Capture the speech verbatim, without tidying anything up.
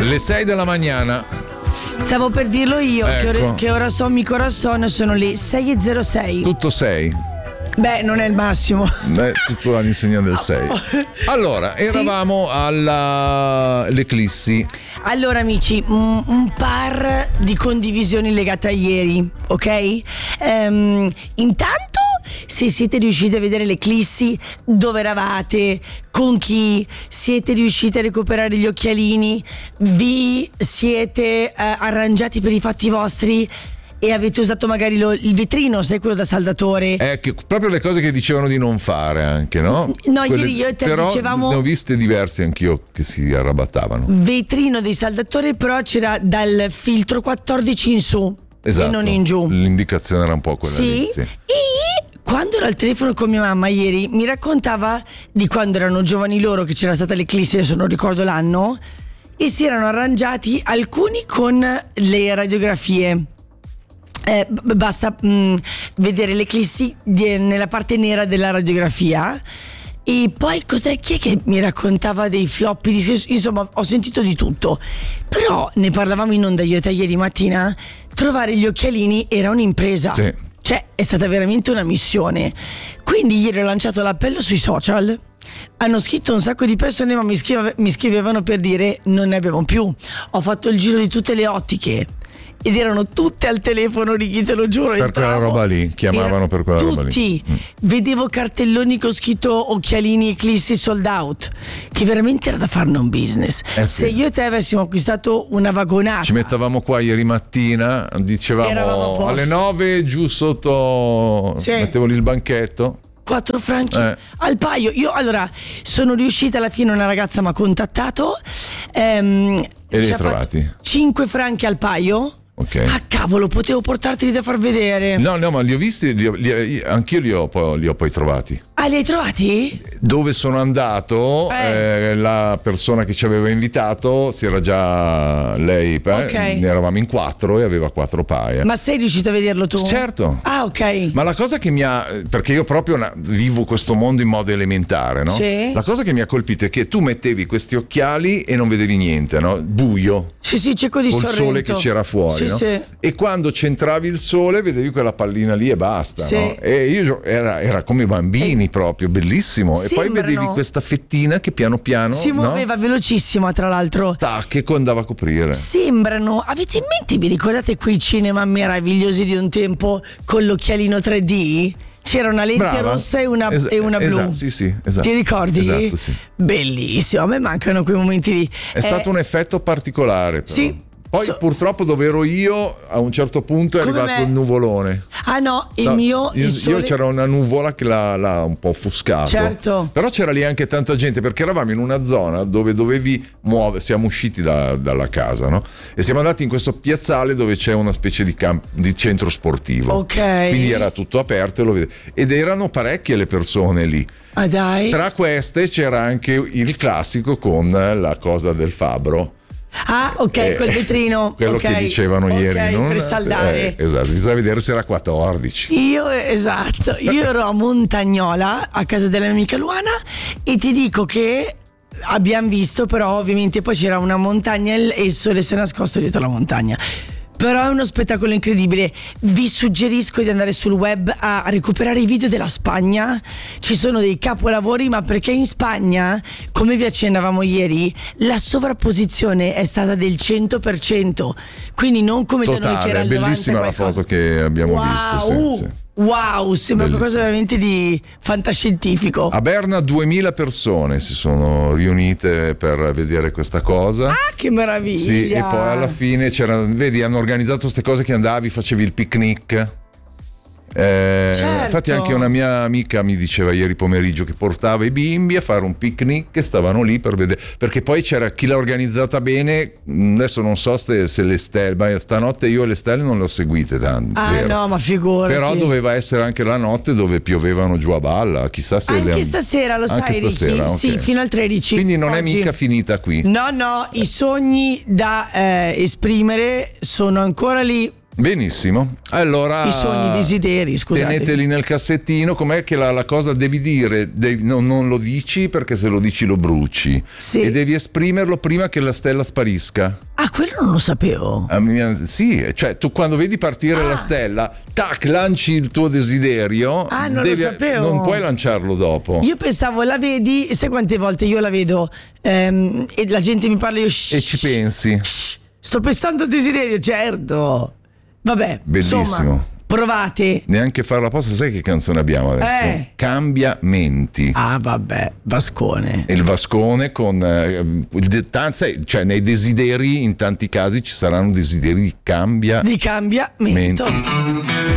Le sei della mañana. Stavo per dirlo io, ecco. che, ora, che ora so mi corazon, sono le sei e zero sei. Tutto sei. Beh, non è il massimo. Beh, tutto all'insegna del sei. Allora, eravamo sì. all'eclissi. Allora amici, un, un par di condivisioni legate a ieri, ok? Um, intanto, se siete riusciti a vedere l'eclissi, dove eravate, con chi, siete riusciti a recuperare gli occhialini, vi siete uh, arrangiati per i fatti vostri e avete usato magari lo, il vetrino, sai, quello da saldatore. Eh, che, proprio le cose che dicevano di non fare anche, no? No, Quelle, ieri io e te però dicevamo. Ne ho viste diversi anch'io che si arrabattavano. Vetrino di saldatore, però c'era dal filtro quattordici in su, esatto, e non in giù. L'indicazione era un po' quella sì? lì. Sì. E quando ero al telefono con mia mamma ieri, mi raccontava di quando erano giovani loro, che c'era stata l'eclissi, adesso non ricordo l'anno, e si erano arrangiati alcuni con le radiografie. Eh, basta mh, vedere l'eclissi di, nella parte nera della radiografia. E poi cos'è, chi è che mi raccontava dei floppy di, insomma ho sentito di tutto, però ne parlavamo in onda io e te ieri mattina. Trovare gli occhialini era un'impresa, sì. Cioè è stata veramente una missione. Quindi ieri ho lanciato l'appello sui social. Hanno scritto un sacco di persone, ma mi, scrive, mi scrivevano per dire non ne abbiamo più. Ho fatto il giro di tutte le ottiche ed erano tutte al telefono, Ricky, te lo giuro. Per quella roba lì, chiamavano Era per quella tutti. roba lì. Mm. Vedevo cartelloni con scritto occhialini eclissi sold out, che veramente era da farne un business. Eh sì. Se io e te avessimo acquistato una vagonata, ci mettavamo qua ieri mattina, dicevamo alle nove giù sotto, sì. Mettevo lì il banchetto. quattro franchi eh. al paio. Io allora sono riuscita, alla fine una ragazza mi ha contattato ehm, e li hai trovati? cinque franchi al paio. Okay. Ah cavolo, potevo portarteli da far vedere. No, no, ma li ho visti, li ho, li, anch'io li ho, poi, li ho poi trovati. Ah, li hai trovati? Dove sono andato, eh. Eh, la persona che ci aveva invitato si era già lei, eh, okay. Ne eravamo in quattro e aveva quattro paia. Ma sei riuscito a vederlo tu? Certo. Ah, ok. Ma la cosa che mi ha, perché io proprio una, vivo questo mondo in modo elementare, no? Sì. La cosa che mi ha colpito è che tu mettevi questi occhiali e non vedevi niente, no? Buio. Sì, sì, cieco di col Sorrento. Sole che c'era fuori, sì, no? Sì. E quando c'entravi il sole vedevi quella pallina lì e basta, sì. No? E io era, era come bambini eh. proprio, bellissimo. Sembrano. E poi vedevi questa fettina che piano piano si muoveva, no? Velocissima, tra l'altro. Tac, che andava a coprire. Sembrano, avete in mente, vi ricordate quei cinema meravigliosi di un tempo con l'occhialino tre D? C'era una lente Brava. rossa e una, es- e una blu. Esatto, sì, sì, esatto. Ti ricordi? Esatto, sì. Bellissimo, a me mancano quei momenti lì. È eh, stato un effetto particolare, però. Sì. Poi so, purtroppo dove ero io a un certo punto è arrivato me? il nuvolone. Ah no, il no, mio il io, sole... io c'era una nuvola che l'ha, l'ha un po' offuscato. Certo. Però c'era lì anche tanta gente, perché eravamo in una zona dove dovevi muovere, siamo usciti da, dalla casa, no? E siamo andati in questo piazzale dove c'è una specie di, camp- di centro sportivo. Ok. Quindi era tutto aperto e lo vedevo. Ed erano parecchie le persone lì. Ah dai. Tra queste c'era anche il classico con la cosa del fabbro. Ah, ok, eh, quel vetrino. Quello okay. che dicevano okay, ieri, non? Per saldare. Eh, esatto, bisogna vedere se era quattordici. Io, esatto, io ero a Montagnola, a casa della mia amica Luana, e ti dico che abbiamo visto, però ovviamente poi c'era una montagna e il sole si è nascosto dietro la montagna. Però è uno spettacolo incredibile. Vi suggerisco di andare sul web a recuperare i video della Spagna. Ci sono dei capolavori, ma perché in Spagna, come vi accennavamo ieri, la sovrapposizione è stata del cento per cento. Quindi non come Totale, da noi che era il bellissima la foto che abbiamo wow, visto. Sì, sì. Wow, sembra bellissimo. Qualcosa veramente di fantascientifico. A Berna duemila persone si sono riunite per vedere questa cosa. Ah, che meraviglia! Sì, e poi alla fine c'era, vedi, hanno organizzato queste cose che andavi, facevi il picnic. Eh, certo. Infatti anche una mia amica mi diceva ieri pomeriggio che portava i bimbi a fare un picnic e stavano lì per vedere, perché poi c'era chi l'ha organizzata bene. Adesso non so se, se le stelle, ma stanotte io le stelle non le ho seguite tanto. Ah zero. no, ma figurati. Però doveva essere anche la notte dove piovevano giù a balla, chissà se anche le... stasera, lo anche sai stasera, Ricky? okay. Sì, fino al tredici. Quindi non oggi. È mica finita qui. No, no, i sogni da eh, esprimere sono ancora lì. Benissimo, allora I sogni, i desideri, scusate. teneteli nel cassettino. Com'è che la, la cosa devi dire? Devi, no, non lo dici, perché se lo dici lo bruci. Sì. E devi esprimerlo prima che la stella sparisca. Ah, quello non lo sapevo. Ah, mi- Sì, cioè tu quando vedi partire Ah. la stella, tac, lanci il tuo desiderio. Ah, non lo devi- sapevo. Non puoi lanciarlo dopo. Io pensavo, la vedi, sai quante volte io la vedo ehm, e la gente mi parla, io E ci shh, pensi. shh, sto pensando al desiderio, certo. Vabbè, Bellissimo. insomma, provate. Neanche farlo apposta. Sai che canzone abbiamo adesso? Eh. Cambiamenti. Ah, vabbè, Vascone. E il vascone con eh, il de- tan- sai, cioè nei desideri in tanti casi ci saranno desideri di cambiamento. Di cambiamento.